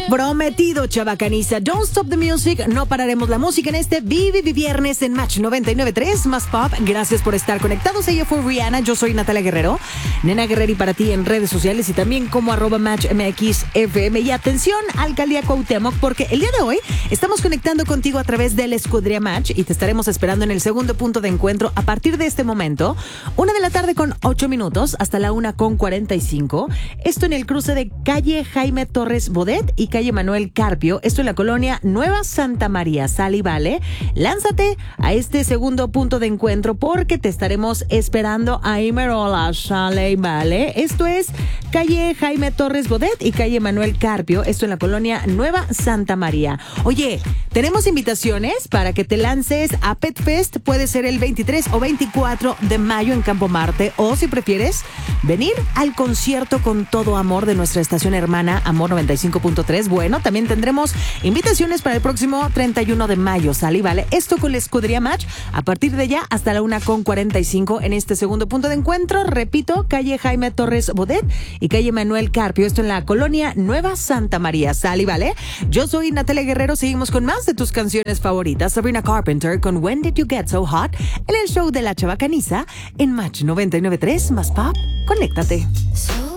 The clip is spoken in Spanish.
Prometido, chabacaniza. Don't stop the music. No pararemos la música en este Vivi Viernes en Match 99.3 más Pop. Gracias por estar conectados. Ella fue Rihanna. Yo soy Natalia Guerrero. Nena Guerrero y para ti en redes sociales y también como @MatchMXFM. Y atención, Alcaldía Cuauhtémoc, porque el día de hoy estamos conectando contigo a través de la Escudería Match y te estaremos esperando en el segundo punto de encuentro a partir de este momento, 1:08 hasta la 1:45. Esto en el cruce de calle Jaime Torres Bodet y calle Manuel Carpio. Esto en la colonia Nueva Santa María. Sale y vale. Lánzate a este segundo punto de encuentro porque te estaremos esperando a Imerola. Sale y vale. Esto es calle Jaime Torres Bodet y calle Manuel Carpio. Esto en la colonia Nueva Santa María. Oye, tenemos invitaciones para que te lances a Pet Fest. Puede ser el 23 o 24 de mayo en Campo Marte. O si prefieres, venir al concierto con todo amor de nuestra estación hermana Amor 95.3. Bueno, también tendremos invitaciones para el próximo 31 de mayo. Sale y vale. Esto con la Escudería Match a partir de ya hasta la 1:45 en este segundo punto de encuentro. Repito, calle Jaime Torres Bodet y calle Manuel Carpio. Esto en la colonia Nueva Santa María. Sale y vale. Yo soy Natalia Guerrero. Seguimos con más de tus canciones favoritas. Sabrina Carpenter con When Did You Get So Hot en el show de la Chabacaniza en Match 99.3 más Pop. Conéctate.